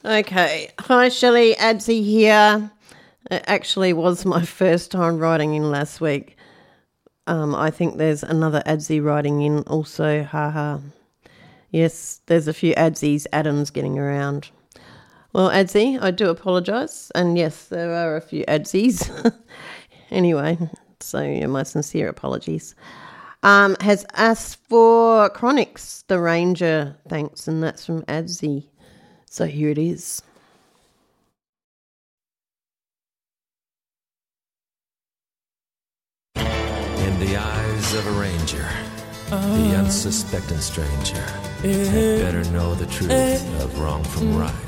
Okay. Hi, Shelley. Adsy here. It actually was my first time writing in last week. I think there's another Adsy writing in also. Haha. Yes, there's a few Adams getting around. Well, Adsy, I do apologise. And yes, there are a few Adsies. Anyway, so my sincere apologies. Has asked for Chronics, The Ranger, thanks, and that's from Adsy. So here it is. In the eyes of a ranger, the unsuspecting stranger had better know the truth of wrong from right.